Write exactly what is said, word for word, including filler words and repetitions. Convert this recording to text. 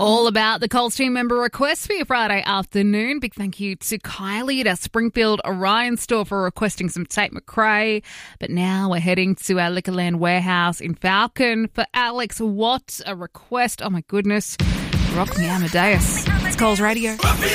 All about the Coles team member requests for your Friday afternoon. Big thank you to Kylie at our Springfield Orion store for requesting some Tate McRae. But now we're heading to our Liquorland warehouse in Falcon for Alex. What a request. Oh, my goodness. Rock me Amadeus. It's Coles Radio.